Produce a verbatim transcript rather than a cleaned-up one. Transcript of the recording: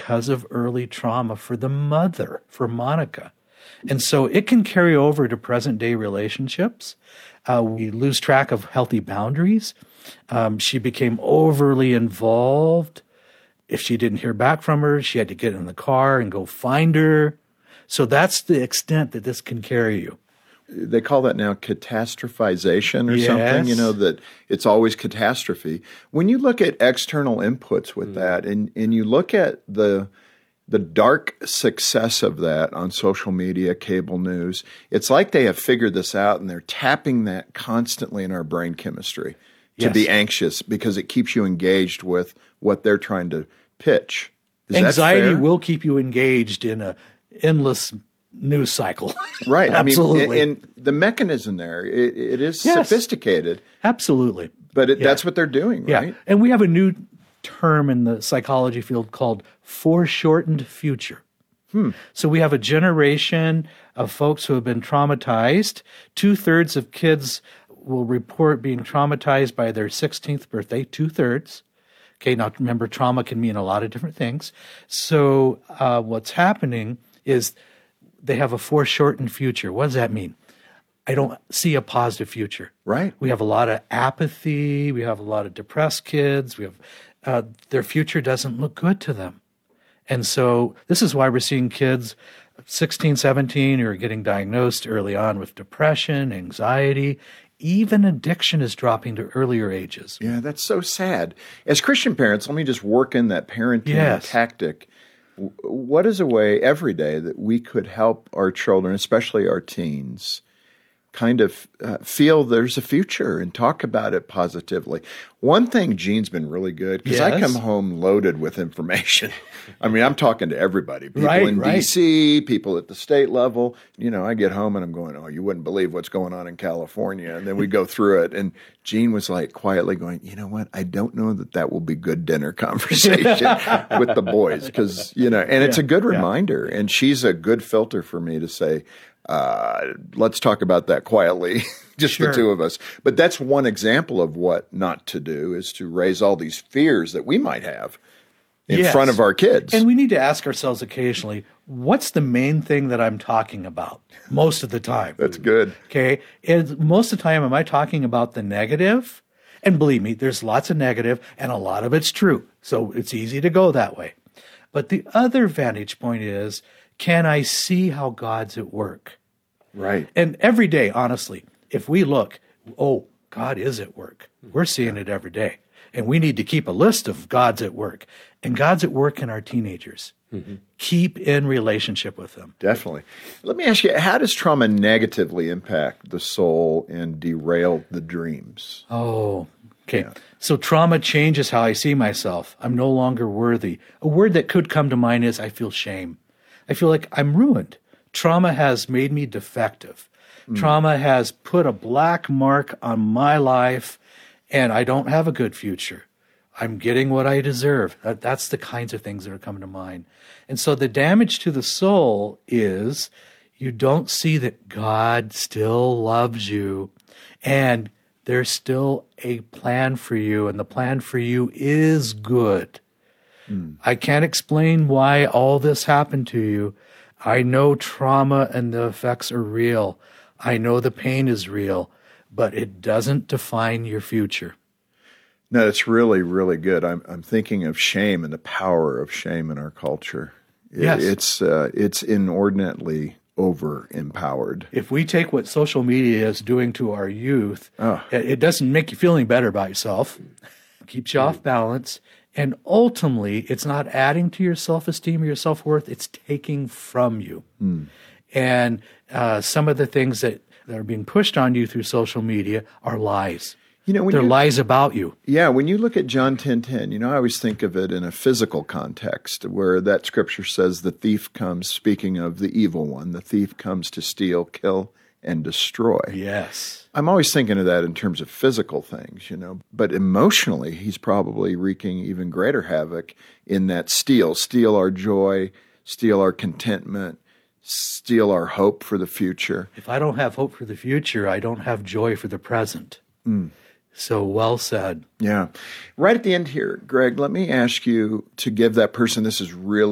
because of early trauma for the mother, for Monica. And so it can carry over to present-day relationships. Uh, we lose track of healthy boundaries. Um, she became overly involved. If she didn't hear back from her, she had to get in the car and go find her. So that's the extent that this can carry you. They call that now catastrophization or yes. something, you know, that it's always catastrophe. When you look at external inputs with mm. that and, and you look at the the dark success of that on social media, cable news, it's like they have figured this out and they're tapping that constantly in our brain chemistry to yes. be anxious because it keeps you engaged with what they're trying to pitch. Is Anxiety will keep you engaged in a endless news cycle. Right. Absolutely. I mean, and, and the mechanism there, it, it is yes. sophisticated. Absolutely. But it, yeah. that's what they're doing, right? Yeah. And we have a new term in the psychology field called foreshortened future. Hmm. So we have a generation of folks who have been traumatized. Two-thirds of kids will report being traumatized by their sixteenth birthday, two-thirds. Okay, now remember, trauma can mean a lot of different things. So uh, what's happening is they have a foreshortened future. What does that mean? I don't see a positive future. Right. We have a lot of apathy. We have a lot of depressed kids. We have uh, their future doesn't look good to them. And so this is why we're seeing kids sixteen, seventeen who are getting diagnosed early on with depression, anxiety. Even addiction is dropping to earlier ages. Yeah, that's so sad. As Christian parents, let me just work in that parenting yes. tactic. What is a way every day that we could help our children, especially our teens, kind of uh, feel there's a future and talk about it positively? One thing, Gene's been really good, because yes. I come home loaded with information. I mean, I'm talking to everybody, people right, in right. D C, people at the state level. You know, I get home and I'm going, oh, you wouldn't believe what's going on in California. And then we go through it. And Gene was like quietly going, you know what? I don't know that that will be good dinner conversation with the boys, because, you know, and it's yeah, a good yeah. reminder. And she's a good filter for me to say, uh, let's talk about that quietly, just sure. the two of us. But that's one example of what not to do, is to raise all these fears that we might have in yes. front of our kids. And we need to ask ourselves occasionally, what's the main thing that I'm talking about most of the time? That's good. Okay. And most of the time, am I talking about the negative? And believe me, there's lots of negative and a lot of it's true. So it's easy to go that way. But the other vantage point is, can I see how God's at work? Right. And every day, honestly, if we look, oh, God is at work. We're seeing it every day. And we need to keep a list of God's at work. And God's at work in our teenagers. Mm-hmm. Keep in relationship with them. Definitely. Let me ask you, how does trauma negatively impact the soul and derail the dreams? Oh, okay. Yeah. So trauma changes how I see myself. I'm no longer worthy. A word that could come to mind is I feel shame. I feel like I'm ruined. Trauma has made me defective. Mm. Trauma has put a black mark on my life, and I don't have a good future. I'm getting what I deserve. That, that's the kinds of things that are coming to mind. And so the damage to the soul is you don't see that God still loves you, and there's still a plan for you, and the plan for you is good. Mm. I can't explain why all this happened to you. I know trauma and the effects are real. I know the pain is real, but it doesn't define your future. No, it's really, really good. I'm I'm thinking of shame and the power of shame in our culture. It, yes. It's uh, it's inordinately over-empowered. If we take what social media is doing to our youth, oh. it, it doesn't make you feel any better about yourself. It keeps you mm. off balance. And ultimately, it's not adding to your self-esteem or your self-worth. It's taking from you. Mm. And uh, some of the things that, that are being pushed on you through social media are lies. You know, when They're you, lies about you. Yeah, when you look at John ten ten, you know, I always think of it in a physical context where that scripture says the thief comes, speaking of the evil one, the thief comes to steal, kill, and destroy. Yes. I'm always thinking of that in terms of physical things, you know, but emotionally, he's probably wreaking even greater havoc in that steal, steal our joy, steal our contentment, steal our hope for the future. If I don't have hope for the future, I don't have joy for the present. Mm. So well said. Yeah. Right at the end here, Greg, let me ask you to give that person, this is really